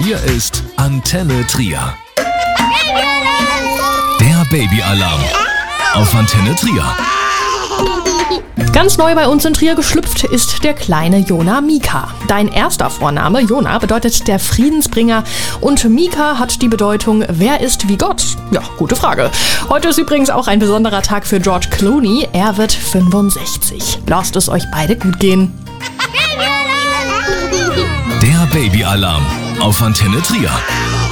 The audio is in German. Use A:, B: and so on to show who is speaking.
A: Hier ist Antenne Trier. Der Babyalarm auf Antenne Trier.
B: Ganz neu bei uns in Trier geschlüpft ist der kleine Jona Mika. Dein erster Vorname, Jona, bedeutet der Friedensbringer und Mika hat die Bedeutung, wer ist wie Gott? Ja, gute Frage. Heute ist übrigens auch ein besonderer Tag für George Clooney. Er wird 65. Lasst es euch beide gut gehen.
A: Der Babyalarm auf Antenne Trier.